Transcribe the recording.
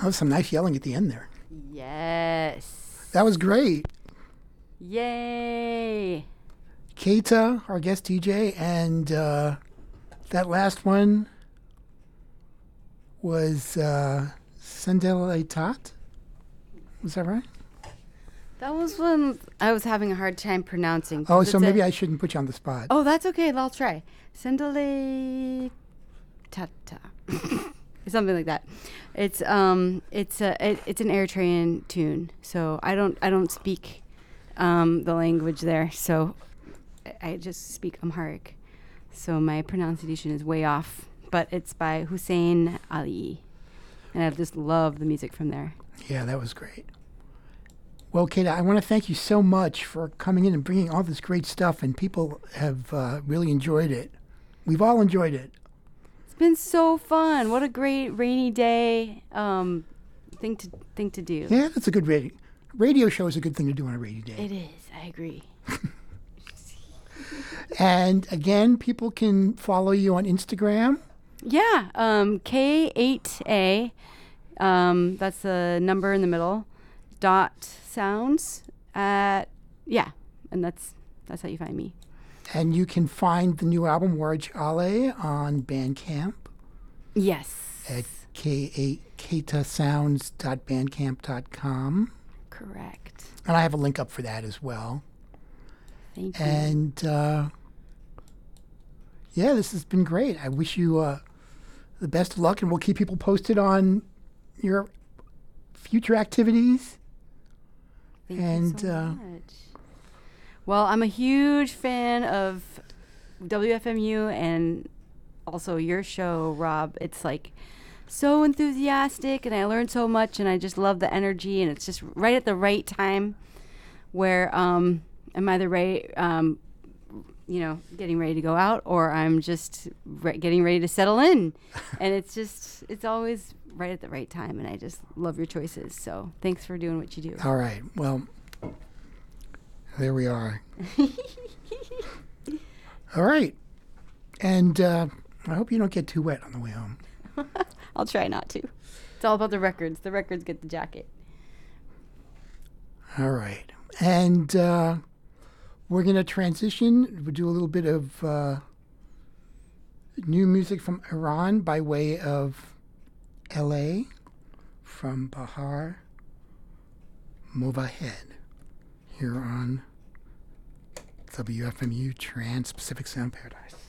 That was some nice yelling at the end there. Yes. That was great. Yay. Keita, our guest DJ, and that last one was Sendeletat. Was that right? That was one I was having a hard time pronouncing. Oh, so maybe I shouldn't put you on the spot. Oh, that's okay. I'll try. Sendele Tata. Something like that. It's an Eritrean tune. So I don't speak the language there. So I just speak Amharic. So my pronunciation is way off. But it's by Hussein Ali. And I just love the music from there. Yeah, that was great. Well, Keita, I want to thank you so much for coming in and bringing all this great stuff, and people have really enjoyed it. We've all enjoyed it. It's been so fun. What a great rainy day thing to do. Yeah, that's a good radio show is a good thing to do on a rainy day. It is. I agree. And again, people can follow you on Instagram. Yeah, K8A. That's the number in the middle. .sounds and that's how you find me. And you can find the new album Warj Ale on Bandcamp. Yes. At keitasounds.bandcamp.com. Correct. And I have a link up for that as well. Thank you. And this has been great. I wish you the best of luck, and we'll keep people posted on your future activities. Thank you so much. Well, I'm a huge fan of WFMU and also your show, Rob. It's like so enthusiastic, and I learned so much, and I just love the energy, and it's just right at the right time where I'm either getting ready to go out, or I'm just getting ready to settle in. And it's always right at the right time, and I just love your choices. So thanks for doing what you do. All right. Well, there we are. All right. And I hope you don't get too wet on the way home. I'll try not to. It's all about the records. The records get the jacket. All right. And we're going to transition. We'll do a little bit of new music from Iran by way of L.A. from Bahar Movahed here on WFMU Trans-Pacific Sound Paradise.